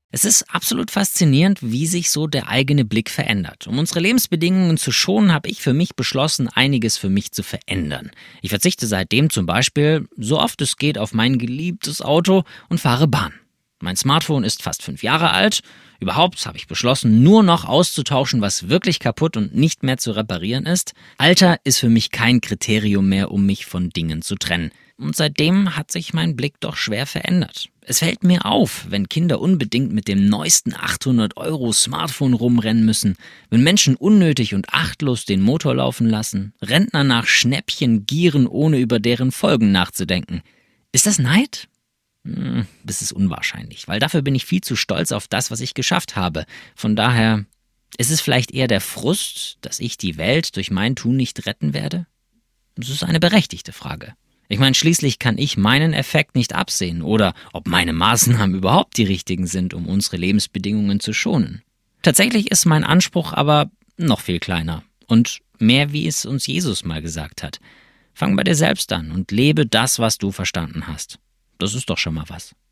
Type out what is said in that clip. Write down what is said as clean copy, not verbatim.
Es ist absolut faszinierend, wie sich so der eigene Blick verändert. Um unsere Lebensbedingungen zu schonen, habe ich für mich beschlossen, einiges für mich zu verändern. Ich verzichte seitdem zum Beispiel, so oft es geht, auf mein geliebtes Auto und fahre Bahn. Mein Smartphone ist fast 5 Jahre alt. Überhaupt habe ich beschlossen, nur noch auszutauschen, was wirklich kaputt und nicht mehr zu reparieren ist. Alter ist für mich kein Kriterium mehr, um mich von Dingen zu trennen. Und seitdem hat sich mein Blick doch schwer verändert. Es fällt mir auf, wenn Kinder unbedingt mit dem neuesten 800-Euro-Smartphone rumrennen müssen, wenn Menschen unnötig und achtlos den Motor laufen lassen, Rentner nach Schnäppchen gieren, ohne über deren Folgen nachzudenken. Ist das Neid? Das ist unwahrscheinlich, weil dafür bin ich viel zu stolz auf das, was ich geschafft habe. Von daher ist es vielleicht eher der Frust, dass ich die Welt durch mein Tun nicht retten werde? Das ist eine berechtigte Frage. Ich meine, schließlich kann ich meinen Effekt nicht absehen oder ob meine Maßnahmen überhaupt die richtigen sind, um unsere Lebensbedingungen zu schonen. Tatsächlich ist mein Anspruch aber noch viel kleiner und mehr, wie es uns Jesus mal gesagt hat. Fang bei dir selbst an und lebe das, was du verstanden hast. Das ist doch schon mal was.